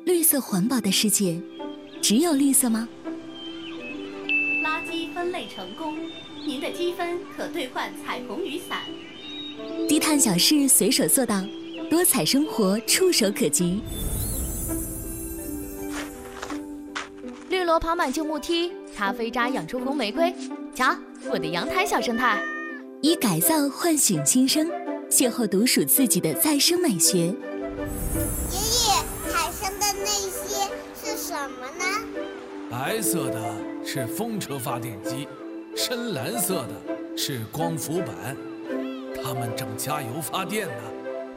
绿色环保的世界，只有绿色吗？ 垃圾分类成功，您的积分可兑换彩虹雨伞。 低碳小事随手做到，多彩生活触手可及。 绿萝爬满旧木梯，咖啡渣养出红玫瑰。瞧，我的阳台小生态。 以改造唤醒新生，邂逅独属自己的再生美学。 爷爷，海上的那些是什么呢？ 白色的是风车发电机，深蓝色的是光伏板，它们正加油发电呢。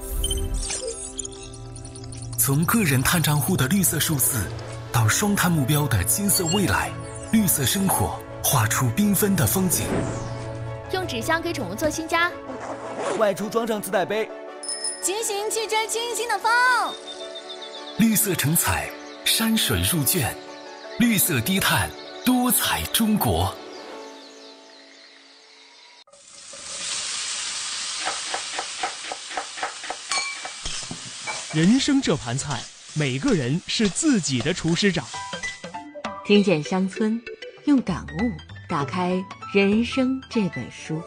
从个人碳账户的绿色数字，到双碳目标的金色未来，绿色生活画出缤纷的风景。 用纸箱给宠物做新家， 外出装上自带杯， 骑行去追清新的风。 绿色成彩，山水入卷，绿色低碳，多彩中国。 人生这盘菜，每个人是自己的厨师长。 听见乡村，用感悟打开人生这本书。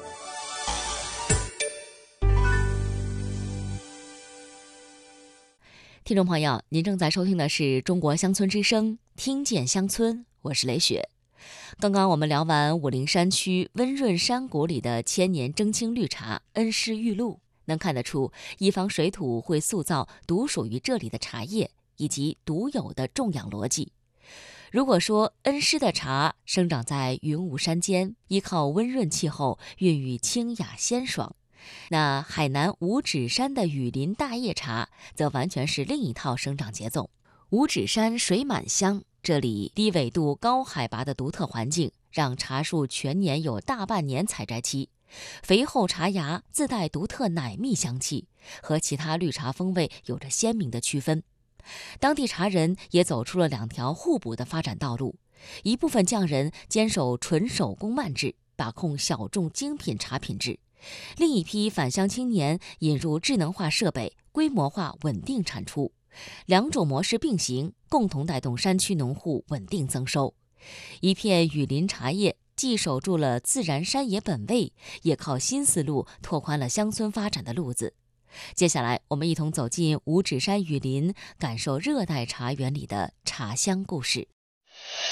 听众朋友，您正在收听的是中国乡村之声，听见乡村，我是雷雪。刚刚我们聊完武陵山区温润山谷里的千年蒸青绿茶恩施玉露，能看得出一方水土会塑造独属于这里的茶叶以及独有的种养逻辑。如果说恩施的茶生长在云雾山间，依靠温润气候，孕育清雅鲜爽，那海南五指山的雨林大叶茶则完全是另一套生长节奏。五指山水满乡，这里低纬度高海拔的独特环境让茶树全年有大半年采摘期，肥厚茶芽自带独特奶蜜香气，和其他绿茶风味有着鲜明的区分。当地茶人也走出了两条互补的发展道路，一部分匠人坚守纯手工慢制，把控小众精品茶品质，另一批返乡青年引入智能化设备，规模化稳定产出，两种模式并行，共同带动山区农户稳定增收。一片雨林茶叶既守住了自然山野本味，也靠新思路拓宽了乡村发展的路子。接下来我们一同走进五指山雨林，感受热带茶园里的茶香故事。